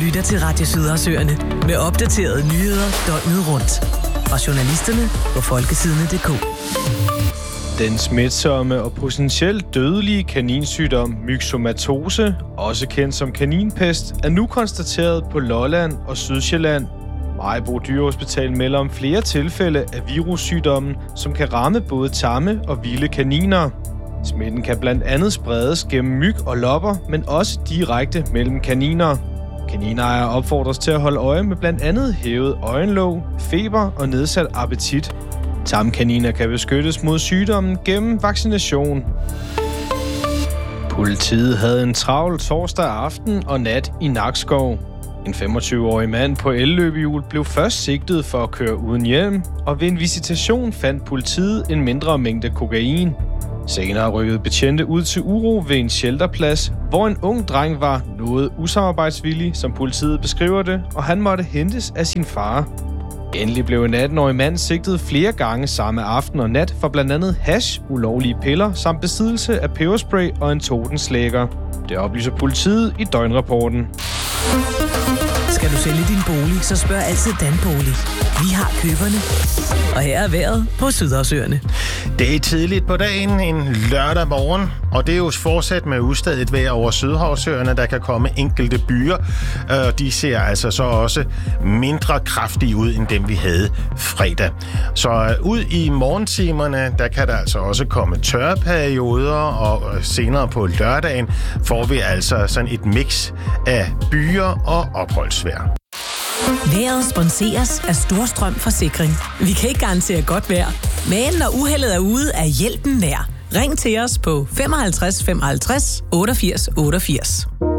lytter til Radio Sydersøerne med opdaterede nyheder døgnet rundt. Fra journalisterne på folkesidene.dk. Den smitsomme og potentielt dødelige kaninsygdom myxomatose, også kendt som kaninpest, er nu konstateret på Lolland og Sydsjælland. Maribo Dyrehospital melder om flere tilfælde af virussygdommen, som kan ramme både tamme og vilde kaniner. Smitten kan blandt andet spredes gennem myg og lopper, men også direkte mellem kaniner. Kaninejere opfordres til at holde øje med blandt andet hævet øjenlåg, feber og nedsat appetit. Tamkaniner kan beskyttes mod sygdommen gennem vaccination. Politiet havde en travl torsdag aften og nat i Nakskov. En 25-årig mand på elløbehjul blev først sigtet for at køre uden hjelm, og ved en visitation fandt politiet en mindre mængde kokain. Senere rykkede betjente ud til uro ved en shelterplads, hvor en ung dreng var noget usamarbejdsvillig, som politiet beskriver det, og han måtte hentes af sin far. Endelig blev en 18-årig mand sigtet flere gange samme aften og nat for blandt andet hash, ulovlige piller samt besiddelse af peberspray og en totenslægger. Det oplyser politiet i døgnrapporten. Skal du sælge din bolig, så spørg altid Danbolig. Vi har køberne. Og her er vejret på Sydersøerne. Det er tidligt på dagen, en lørdag morgen, og det er jo fortsat med ustadigt vejr over Sydhavsøerne. Der kan komme enkelte byer. De ser altså så også mindre kraftige ud, end dem vi havde fredag. Så ud i morgentimerne, der kan der altså også komme tørre perioder, og senere på lørdagen får vi altså sådan et mix af byer og opholdsvejr. Vejret sponseres af Storstrøm Forsikring. Vi kan ikke garantere godt vejr, men når uheldet er ude, er hjælpen nær. Ring til os på 55 55 88 88.